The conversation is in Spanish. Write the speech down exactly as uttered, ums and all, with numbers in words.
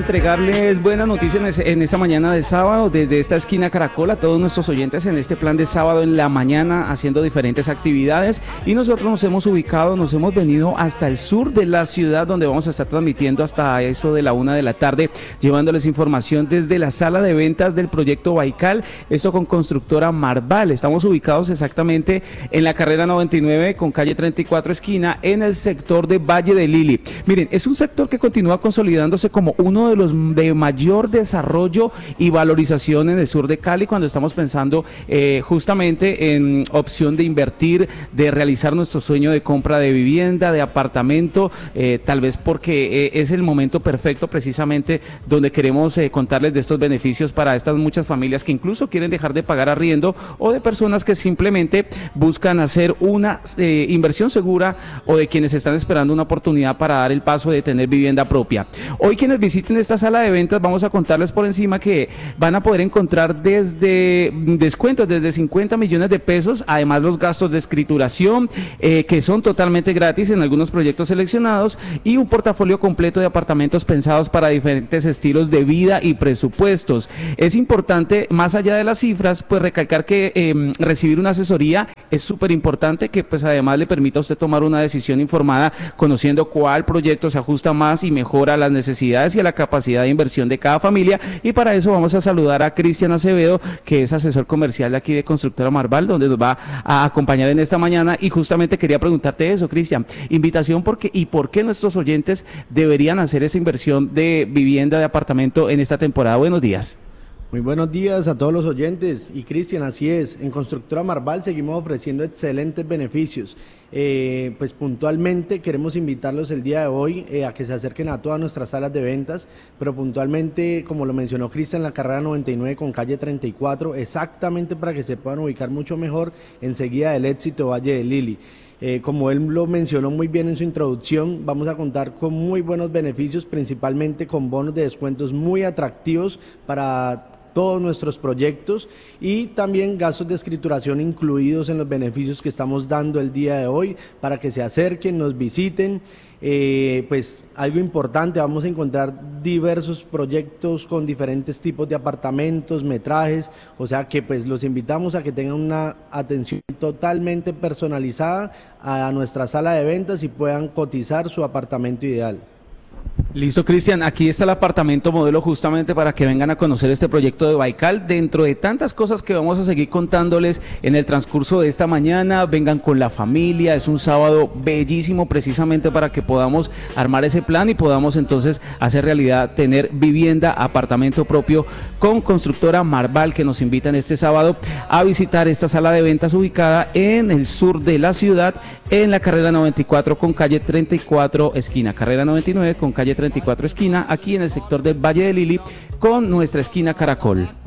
entregarles buenas noticias en esta mañana de sábado desde esta esquina Caracol a todos nuestros oyentes en este plan de sábado en la mañana haciendo diferentes actividades, y nosotros nos hemos ubicado, nos hemos venido hasta el sur de la ciudad, donde vamos a estar transmitiendo hasta eso de la una de la tarde, llevándoles información desde la sala de ventas del proyecto Baikal, esto con constructora Marval. Estamos ubicados exactamente en la carrera noventa y nueve con calle treinta y cuatro esquina, en el sector de Valle de Lili. Miren, es un sector que continúa consolidándose como uno de los de mayor desarrollo y valorización en el sur de Cali, cuando estamos pensando eh, justamente en opción de invertir, de realizar nuestro sueño de compra de vivienda, de apartamento, eh, tal vez porque eh, es el momento perfecto precisamente donde queremos eh, contarles de estos beneficios para estas muchas familias que incluso quieren dejar de pagar arriendo, o de personas que simplemente buscan hacer una eh, inversión segura, o de quienes están esperando una oportunidad para dar el paso de tener vivienda propia. Hoy quienes visiten esta sala de ventas vamos a contarles por encima que van a poder encontrar desde descuentos desde cincuenta millones de pesos, además los gastos de escrituración eh, que son totalmente gratis en algunos proyectos seleccionados, y un portafolio completo de apartamentos pensados para diferentes estilos de vida y presupuestos. Es importante, más allá de las cifras, pues recalcar que eh, recibir una asesoría es súper importante, que pues además le permita a usted tomar una decisión informada, conociendo cuál proyecto se ajusta más y mejor a las necesidades y a la capacidad de inversión de cada familia. Y para eso vamos a saludar a Cristian Acevedo, que es asesor comercial de aquí de Constructora Marval, donde nos va a acompañar en esta mañana. Y justamente quería preguntarte eso, Cristian, invitación porque y por qué nuestros oyentes deberían hacer esa inversión de vivienda, de apartamento en esta temporada. Buenos días. Muy buenos días a todos los oyentes. Y Cristian, así es, en Constructora Marval seguimos ofreciendo excelentes beneficios. Eh, pues puntualmente queremos invitarlos el día de hoy eh, a que se acerquen a todas nuestras salas de ventas, pero puntualmente, como lo mencionó Cristian, la carrera noventa y nueve con calle treinta y cuatro, exactamente para que se puedan ubicar mucho mejor enseguida del Éxito Valle de Lili. Eh, como él lo mencionó muy bien en su introducción, vamos a contar con muy buenos beneficios, principalmente con bonos de descuentos muy atractivos para todos nuestros proyectos, y también gastos de escrituración incluidos en los beneficios que estamos dando el día de hoy, para que se acerquen, nos visiten. Eh, pues algo importante, vamos a encontrar diversos proyectos con diferentes tipos de apartamentos, metrajes, o sea que pues los invitamos a que tengan una atención totalmente personalizada a nuestra sala de ventas y puedan cotizar su apartamento ideal. Listo, Cristian, aquí está el apartamento modelo justamente para que vengan a conocer este proyecto de Baikal, dentro de tantas cosas que vamos a seguir contándoles en el transcurso de esta mañana. Vengan con la familia, es un sábado bellísimo precisamente para que podamos armar ese plan y podamos entonces hacer realidad, tener vivienda, apartamento propio con Constructora Marval, que nos invitan este sábado a visitar esta sala de ventas ubicada en el sur de la ciudad, en la carrera noventa y cuatro con calle treinta y cuatro esquina, carrera noventa y nueve con calle treinta y cuatro esquina, aquí en el sector del Valle de Lili con nuestra esquina Caracol.